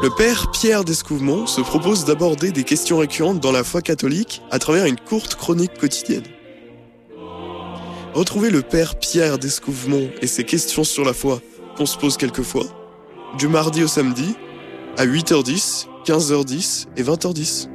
Le père Pierre d'Escouvemont se propose d'aborder des questions récurrentes dans la foi catholique à travers une courte chronique quotidienne. Retrouvez le père Pierre d'Escouvemont et ses questions sur la foi qu'on se pose quelquefois, du mardi au samedi, à 8h10, 15h10 et 20h10.